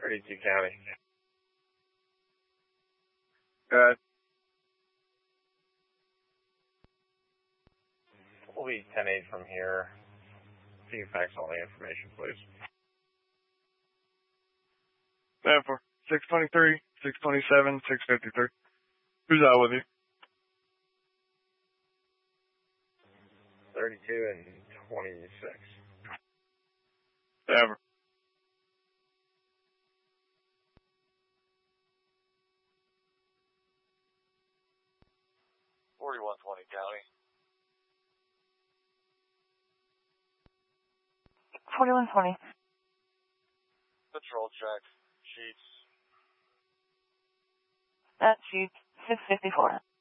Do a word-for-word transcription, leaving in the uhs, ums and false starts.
thirty-two County. Good. We'll be ten eight from here. If you can fax all the information, please. ten four. six twenty-three, six twenty-seven, six fifty-three. Who's out with you? thirty-two and twenty-six. Ever. forty-one twenty County. forty-one twenty. Patrol check. Sheets. That sheets. six fifty-four.